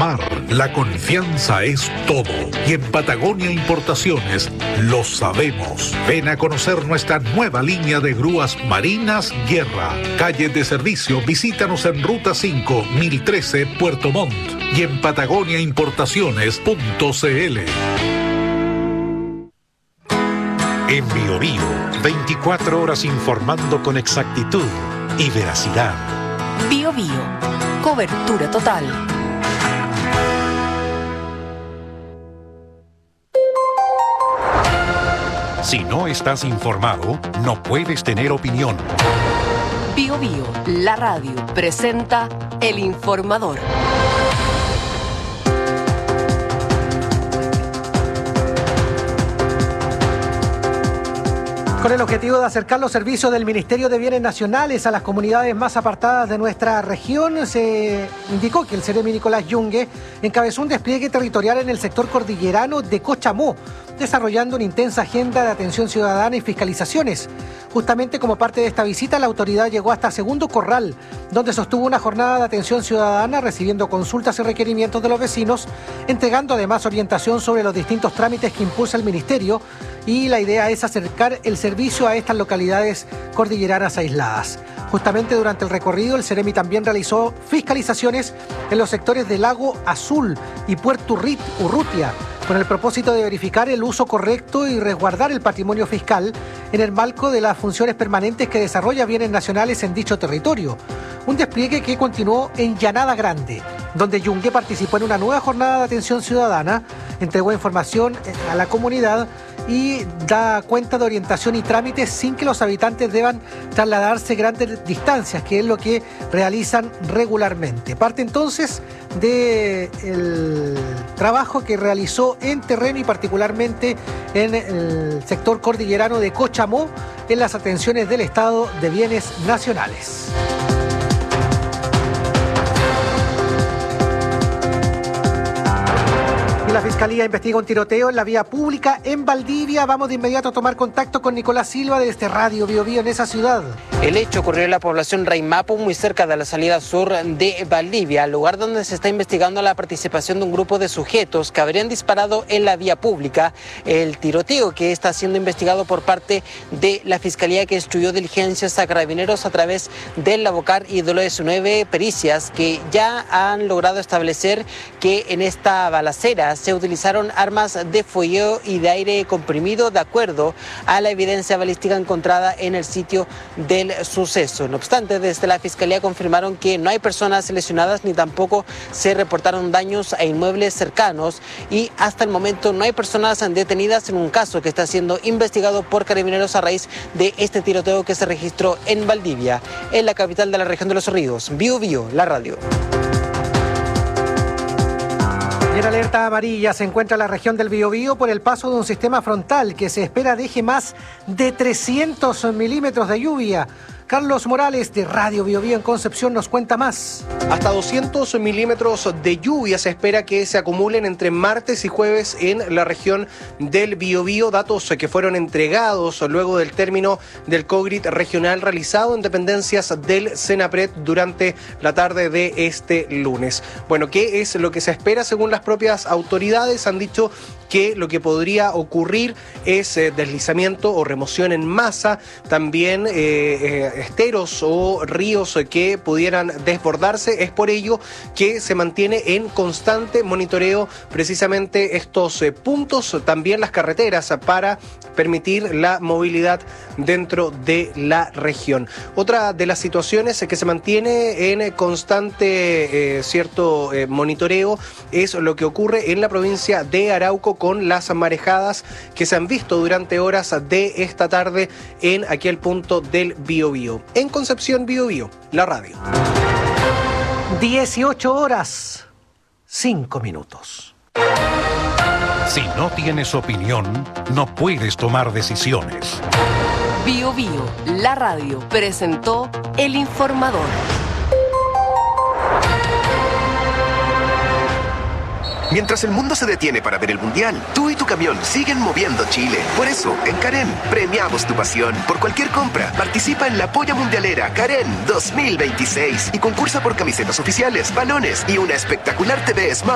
mar, la confianza es todo. Y en Patagonia Importaciones lo sabemos. Ven a conocer nuestra nueva línea de grúas Marinas Guerra. Calle de servicio, visítanos en Ruta 5, 1013, Puerto Montt. Y en patagoniaimportaciones.cl. En Bio Bio, 24 horas informando con exactitud y veracidad. Bio Bio, cobertura total. Si no estás informado, no puedes tener opinión. Bio Bio, la radio, presenta El Informador. Con el objetivo de acercar los servicios del Ministerio de Bienes Nacionales a las comunidades más apartadas de nuestra región, se indicó que el Ceremi Nicolás Yungue encabezó un despliegue territorial en el sector cordillerano de Cochamó, desarrollando una intensa agenda de atención ciudadana y fiscalizaciones. Justamente como parte de esta visita, la autoridad llegó hasta Segundo Corral, donde sostuvo una jornada de atención ciudadana, recibiendo consultas y requerimientos de los vecinos, entregando además orientación sobre los distintos trámites que impulsa el Ministerio, y la idea es acercar el servicio a estas localidades cordilleranas aisladas. Justamente durante el recorrido, el Ceremi también realizó fiscalizaciones en los sectores de Lago Azul y Puerto Urrutia, con el propósito de verificar el uso correcto y resguardar el patrimonio fiscal en el marco de las funciones permanentes que desarrolla Bienes Nacionales en dicho territorio. Un despliegue que continuó en Llanada Grande, donde Yungue participó en una nueva jornada de atención ciudadana, entregó información a la comunidad y da cuenta de orientación y trámites sin que los habitantes deban trasladarse grandes distancias, que es lo que realizan regularmente. Parte entonces del trabajo que realizó en terreno y particularmente en el sector cordillerano de Cochamó en las atenciones del Estado de Bienes Nacionales. La Fiscalía investiga un tiroteo en la vía pública en Valdivia. Vamos de inmediato a tomar contacto con Nicolás Silva de este Radio Bio Bio en esa ciudad. El hecho ocurrió en la población Raimapu, muy cerca de la salida sur de Valdivia, lugar donde se está investigando la participación de un grupo de sujetos que habrían disparado en la vía pública. El tiroteo que está siendo investigado por parte de la Fiscalía, que instruyó diligencias a carabineros a través del Lavocar y de los 9 pericias que ya han logrado establecer que en esta balacera se utilizaron armas de fuego y de aire comprimido, de acuerdo a la evidencia balística encontrada en el sitio del suceso. No obstante, desde la Fiscalía confirmaron que no hay personas lesionadas ni tampoco se reportaron daños a inmuebles cercanos, y hasta el momento no hay personas detenidas en un caso que está siendo investigado por carabineros a raíz de este tiroteo que se registró en Valdivia, en la capital de la región de Los Ríos. Bio Bio, la radio. Y en alerta amarilla se encuentra la región del Biobío por el paso de un sistema frontal que se espera deje más de 300 milímetros de lluvia. Carlos Morales de Radio Bio Bio en Concepción nos cuenta más. Hasta 200 milímetros de lluvia se espera que se acumulen entre martes y jueves en la región del Biobío, datos que fueron entregados luego del término del COGRIT regional realizado en dependencias del Senapred durante la tarde de este lunes. Bueno, ¿qué es lo que se espera según las propias autoridades? Han dicho que lo que podría ocurrir es deslizamiento o remoción en masa, también esteros o ríos que pudieran desbordarse. Es por ello que se mantiene en constante monitoreo precisamente estos puntos, también las carreteras, para permitir la movilidad dentro de la región. Otra de las situaciones que se mantiene en constante monitoreo es lo que ocurre en la provincia de Arauco con las marejadas que se han visto durante horas de esta tarde en aquel punto del Biobío. En Concepción, Bio Bio, la radio. 18 horas, 5 minutos. Si no tienes opinión, no puedes tomar decisiones. Bio Bio, la radio, presentó El Informador. Mientras el mundo se detiene para ver el Mundial, tú y tu camión siguen moviendo Chile. Por eso, en Karen, premiamos tu pasión. Por cualquier compra, participa en la Polla Mundialera Karen 2026 y concursa por camisetas oficiales, balones y una espectacular TV Smart